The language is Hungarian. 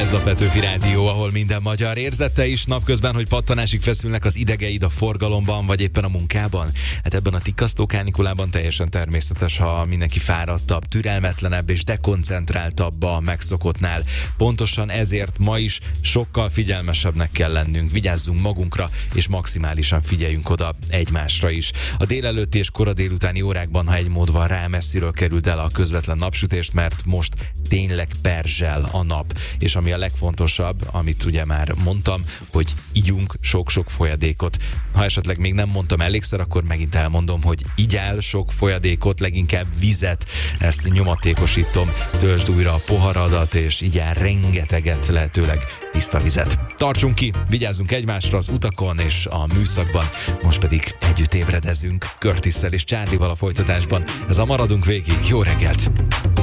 Ez a Petőfi Rádió, ahol minden magyar. Érzette is napközben, hogy pattanásig feszülnek az idegeid a forgalomban, vagy éppen a munkában? Hát ebben a tikasztó kánikulában teljesen természetes, ha mindenki fáradtabb, türelmetlenebb és dekoncentráltabb a megszokottnál. Pontosan ezért ma is sokkal figyelmesebbnek kell lennünk, vigyázzunk magunkra, és maximálisan figyeljünk oda egymásra is. A délelőtti és kora délutáni órákban, ha egy mód van rá, messziről került el a közvetlen napsütést, mert most tényleg perzsel a nap. És ami a legfontosabb, amit ugye már mondtam, hogy igyunk sok-sok folyadékot. Ha esetleg még nem mondtam elégszer, akkor megint elmondom, hogy igyál sok folyadékot, leginkább vizet, ezt nyomatékosítom, töltsd újra a poharadat, és igyál rengeteget, lehetőleg tiszta vizet. Tartsunk ki, vigyázzunk egymásra az utakon és a műszakban, most pedig együtt ébredezünk Curtisszel és Charlie-val a folytatásban. Ez a Maradunk végig, jó reggelt!